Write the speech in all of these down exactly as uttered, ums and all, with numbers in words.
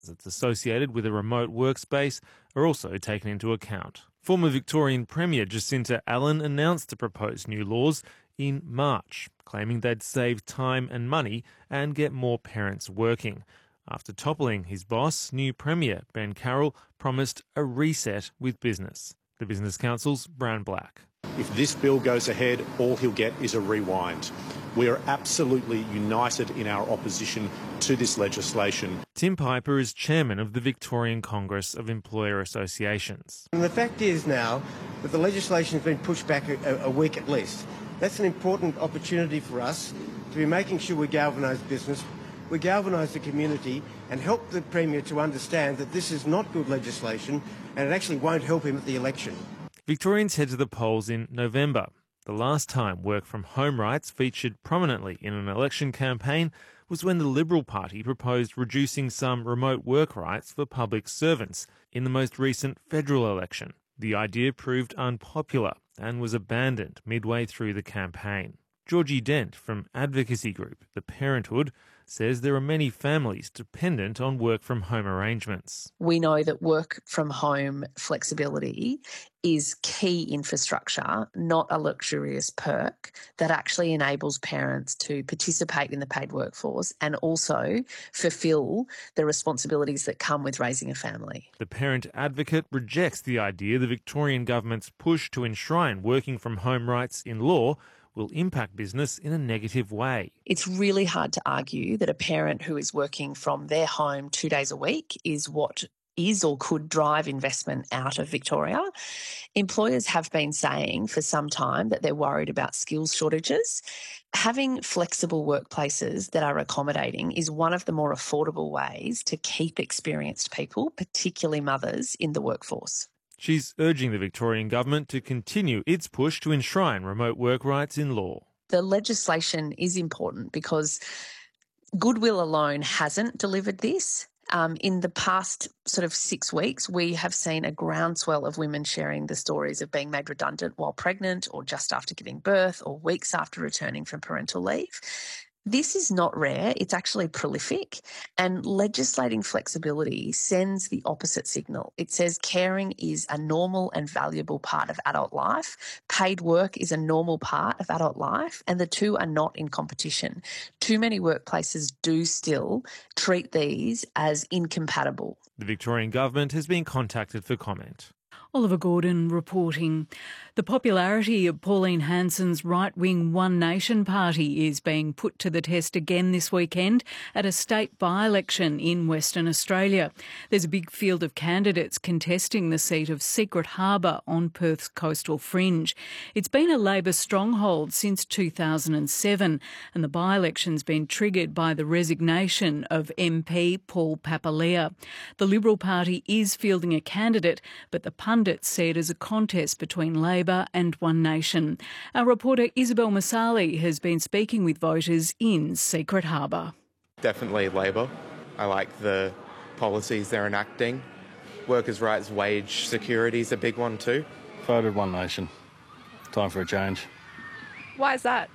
that's associated with a remote workspace are also taken into account. Former Victorian Premier Jacinta Allen announced the proposed new laws in March, claiming they'd save time and money and get more parents working. After toppling his boss, new Premier Ben Carroll promised a reset with business. The Business Council's Brown Black. If this bill goes ahead, all he'll get is a rewind. We are absolutely united in our opposition to this legislation. Tim Piper is chairman of the Victorian Congress of Employer Associations. And the fact is now that the legislation has been pushed back a, a week at least. That's an important opportunity for us to be making sure we galvanise business, we galvanise the community and help the Premier to understand that this is not good legislation and it actually won't help him at the election. Victorians head to the polls in November. The last time work from home rights featured prominently in an election campaign was when the Liberal Party proposed reducing some remote work rights for public servants in the most recent federal election. The idea proved unpopular and was abandoned midway through the campaign. Georgie Dent from advocacy group The Parenthood says there are many families dependent on work-from-home arrangements. We know that work-from-home flexibility is key infrastructure, not a luxurious perk that actually enables parents to participate in the paid workforce and also fulfil the responsibilities that come with raising a family. The parent advocate rejects the idea the Victorian government's push to enshrine working-from-home rights in law will impact business in a negative way. It's really hard to argue that a parent who is working from their home two days a week is what is or could drive investment out of Victoria. Employers have been saying for some time that they're worried about skills shortages. Having flexible workplaces that are accommodating is one of the more affordable ways to keep experienced people, particularly mothers, in the workforce. She's urging the Victorian government to continue its push to enshrine remote work rights in law. The legislation is important because goodwill alone hasn't delivered this. Um, in the past sort of six weeks, we have seen a groundswell of women sharing the stories of being made redundant while pregnant or just after giving birth or weeks after returning from parental leave. This is not rare, it's actually prolific, and legislating flexibility sends the opposite signal. It says caring is a normal and valuable part of adult life, paid work is a normal part of adult life, and the two are not in competition. Too many workplaces do still treat these as incompatible. The Victorian government has been contacted for comment. Oliver Gordon reporting. The popularity of Pauline Hanson's right-wing One Nation party is being put to the test again this weekend at a state by-election in Western Australia. There's a big field of candidates contesting the seat of Secret Harbour on Perth's coastal fringe. It's been a Labor stronghold since two thousand seven, and the by-election's been triggered by the resignation of M P Paul Papalea. The Liberal Party is fielding a candidate, but the pundits see it as a contest between Labor and One Nation. Our reporter Isabel Masali has been speaking with voters in Secret Harbour. Definitely Labor. I like the policies they're enacting. Workers' rights, wage security is a big one too. Voted One Nation. Time for a change. Why is that?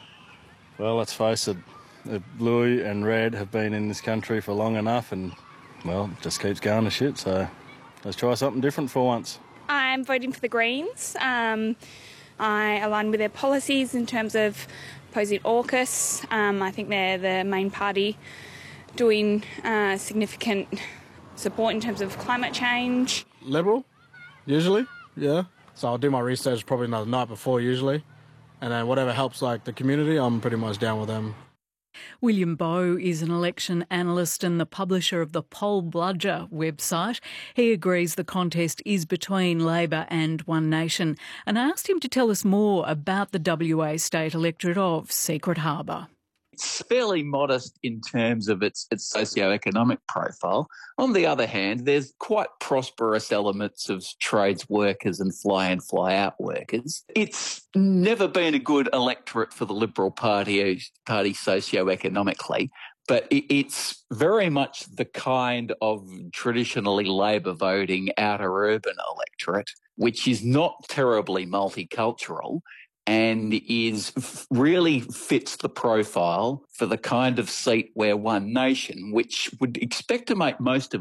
Well, let's face it, the blue and red have been in this country for long enough and, well, it just keeps going to shit, so let's try something different for once. I'm voting for the Greens. Um, I align with their policies in terms of opposing AUKUS. Um, I think they're the main party doing uh, significant support in terms of climate change. Liberal, usually, yeah. So I'll do my research probably another night before usually. And then whatever helps like the community, I'm pretty much down with them. William Bowe is an election analyst and the publisher of the Poll Bludger website. He agrees the contest is between Labor and One Nation, and I asked him to tell us more about the W A state electorate of Secret Harbour. It's fairly modest in terms of its, its socioeconomic profile. On the other hand, there's quite prosperous elements of trades workers and fly-in, fly-out workers. It's never been a good electorate for the Liberal Party, party socioeconomically, but it, it's very much the kind of traditionally Labor voting outer urban electorate, which is not terribly multicultural, and is really fits the profile for the kind of seat where One Nation, which would expect to make most of